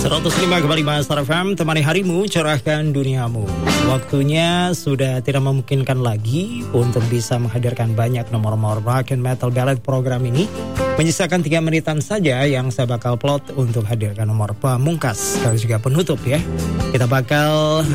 105,5 Star FM, temani harimu, cerahkan duniamu. Waktunya sudah tidak memungkinkan lagi untuk bisa menghadirkan banyak nomor-nomor rock and metal ballad program ini. Menyisakan 3 menitan saja yang saya bakal plot untuk hadirkan nomor pamungkas, sekaligus juga penutup ya. Kita bakal